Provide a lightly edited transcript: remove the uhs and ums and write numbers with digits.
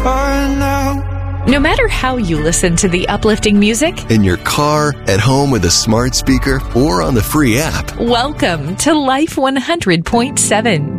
apart now. No matter how you listen to the uplifting music, in your car, at home with a smart speaker, or on the free app. welcome to Life 100.7.